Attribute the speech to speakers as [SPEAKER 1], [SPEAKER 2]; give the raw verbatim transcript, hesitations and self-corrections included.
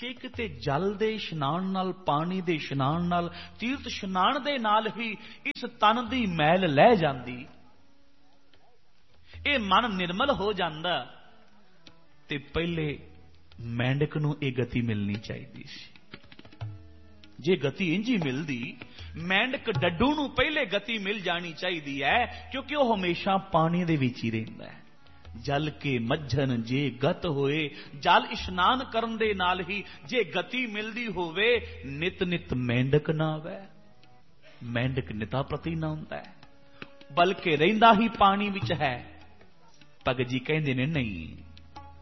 [SPEAKER 1] जे किते जल दे इशनान नाल, पानी दे इशनान नाल, तीर्थ इशनान दे नाल ही इस तन दी मैल लह जांदी, ये मन निर्मल हो जांदा, ते पहले मेंढक नूं ये गति मिलनी चाहिए सी। जे गति इंज ही मिलदी, मेंढक डड्डू नूं पहले गति मिल जानी चाहिए है, क्योंकि वह हमेशा पानी दे विच ही रहिंदा है। जल के मज्झन जे गत होए, जल इशनान करन दे नाल ही जे गति मिलदी होवे, नित नित मेंढक ना आवे, मेंढक निता प्रति ना हुंदा है, बल्कि रहिंदा ही पानी विच है। भगत जी कहंदे ने नहीं,